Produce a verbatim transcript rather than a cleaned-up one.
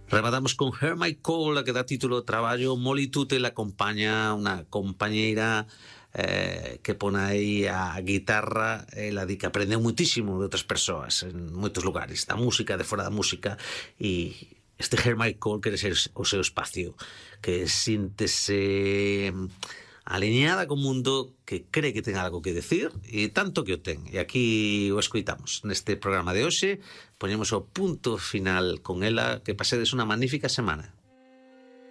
Rematamos con Hear My Call, a que dá título ao traballo. Molly Tuttle acompaña unha compañeira eh, que pon aí a guitarra. Ela di que aprendeu muitísimo de outras persoas en moitos lugares, da música, de fora da música, e este Hear My Call quere ser o seu espacio, que síntese alineada co mundo, que cree que ten algo que decir, e tanto que o ten. E aquí o escoitamos neste programa de hoxe. Poñemos o punto final con ela. Que pasedes unha magnífica semana.